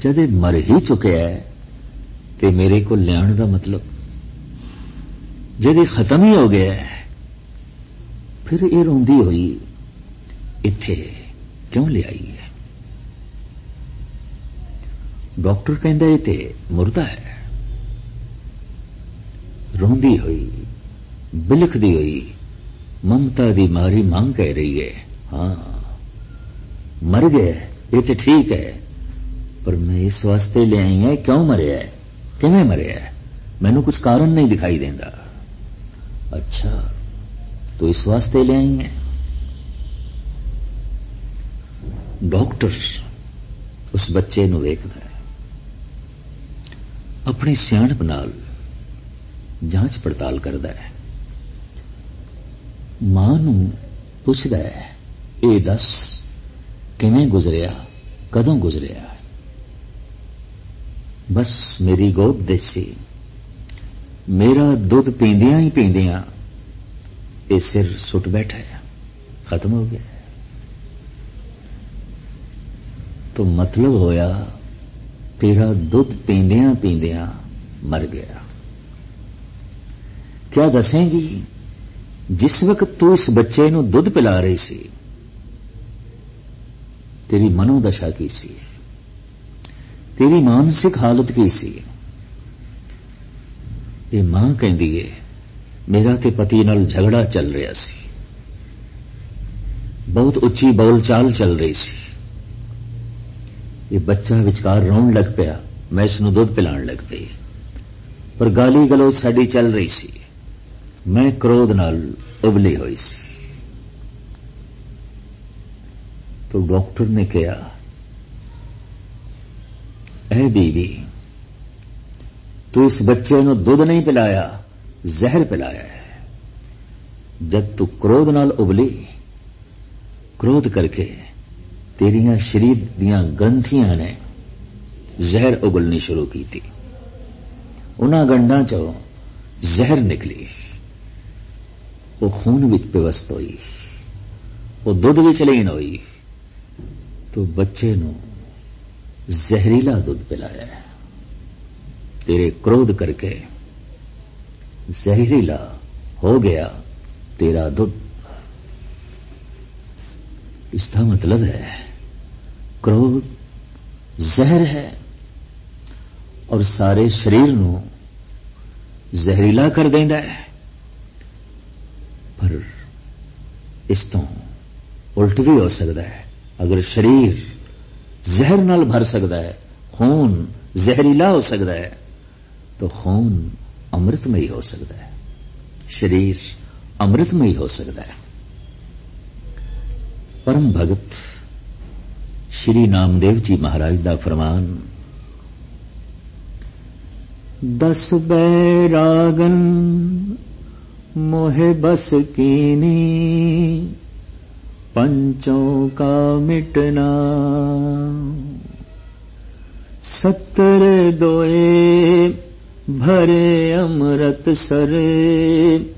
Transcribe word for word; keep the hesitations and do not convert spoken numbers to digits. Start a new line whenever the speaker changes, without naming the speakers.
जद मर ही चुकिया है ते मेरे को लियाण का मतलब, जद खत्म ही हो गया है फिर ये रोंदी हुई इत्थे क्यों ले आई है? डॉक्टर कहता ये ते मुर्दा है। रोंदी हुई बिलखदी हुई ममता दी मारी मांग कह रही है, हाँ मर गया ये तो ठीक है, पर मैं इस वास्ते ले आई है क्यों मरिया है, किवें मरिया है, मैनू कुछ कारण नहीं दिखाई देंदा। अच्छा तो इस वास्ते ले आई है। डॉक्टर उस बच्चे नू वेखदा है, अपनी सियाणप नाल जांच पड़ताल करदा है, मां नू पुछदा है ए दस किवें गुजरिया, कदों गुजरिया? बस मेरी गोद देसी, मेरा दुध पींदियां ही पींदियां ये सिर सुट बैठा है, खत्म हो गया। तो मतलब होया तेरा दुध पींदियां पींदियां मर गया। क्या दसेंगी जिस वक्त तू इस बच्चे नू दुध पिला रही सी तेरी मनोदशा की सी, तेरी मानसिक हालत की सी? ये मां कहती है मेरा ते पति नाल झगड़ा चल रहा सी, बहुत उच्ची बोल चाल चल रही सी, ये बच्चा विचकार रोन लग पिया, मैं इसनू दुध पिलाण लग पई, पर गाली गलोच साडी चल रही सी, मैं क्रोध नाल उबली हुई सी। तो डॉक्टर ने कहा ऐ बीवी तू इस बच्चे नू दुध नहीं पिलाया, जहर पिलाया है। जब तू क्रोध नाल उबली, क्रोध करके तेरियां शरीर दियां ग्रंथियां ने जहर उबलनी शुरू की थी, उन्हां गंढां चों जहर निकली, वो खून विच पिवस्त हुई, वो दुध विच लीन हुई, तो बच्चे नू जहरीला दुध पिलाया है। तेरे क्रोध करके जहरीला हो गया तेरा दुध। इसका मतलब है क्रोध जहर है और सारे शरीर नू जहरीला कर देंदा है। पर इस तो उल्ट भी हो सकता है, अगर शरीर जहर नाल भर सकता है, खून जहरीला हो सकता है, तो खून अमृतमयी हो सकता है, शरीर अमृतमयी हो सकता है। परम भगत श्री नामदेव जी महाराज दा फरमान, दस बैरागन मोहे बस कीनी, पंचों का मिटना, सत्तर दोए भरे अमृत सरे,